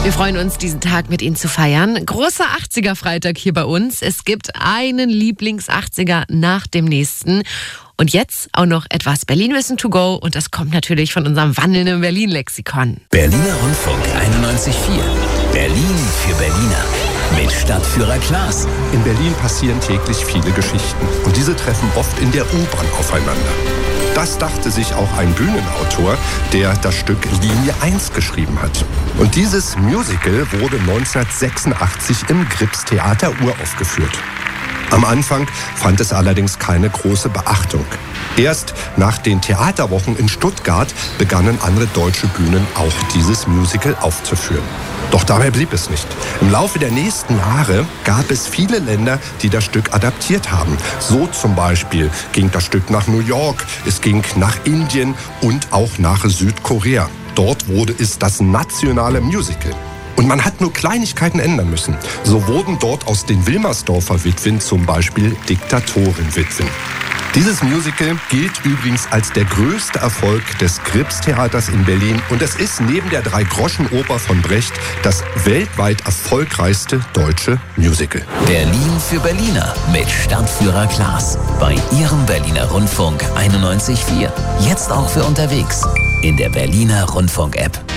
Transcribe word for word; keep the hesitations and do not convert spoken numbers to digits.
Wir freuen uns, diesen Tag mit Ihnen zu feiern. Großer achtziger-Freitag hier bei uns. Es gibt einen Lieblings-achtziger nach dem nächsten. Und jetzt auch noch etwas Berlin-Wissen to go. Und das kommt natürlich von unserem wandelnden Berlin-Lexikon. Berliner Rundfunk einundneunzig Komma vier. Berlin für Berliner. Mit Stadtführer Klaas. In Berlin passieren täglich viele Geschichten. Und diese treffen oft in der U-Bahn aufeinander. Das dachte sich auch ein Bühnenautor, der das Stück Linie eins geschrieben hat. Und dieses Musical wurde neunzehnhundertsechsundachtzig im Gripstheater uraufgeführt. Am Anfang fand es allerdings keine große Beachtung. Erst nach den Theaterwochen in Stuttgart begannen andere deutsche Bühnen auch dieses Musical aufzuführen. Doch dabei blieb es nicht. Im Laufe der nächsten Jahre gab es viele Länder, die das Stück adaptiert haben. So zum Beispiel ging das Stück nach New York, es ging nach Indien und auch nach Südkorea. Dort wurde es das nationale Musical. Und man hat nur Kleinigkeiten ändern müssen. So wurden dort aus den Wilmersdorfer Witwen zum Beispiel Diktatorenwitwen. Dieses Musical gilt übrigens als der größte Erfolg des Gripstheaters in Berlin. Und es ist neben der Drei-Groschen-Oper von Brecht das weltweit erfolgreichste deutsche Musical. Berlin für Berliner mit Stadtführer Klaas. Bei Ihrem Berliner Rundfunk einundneunzig Komma vier. Jetzt auch für unterwegs. In der Berliner Rundfunk-App.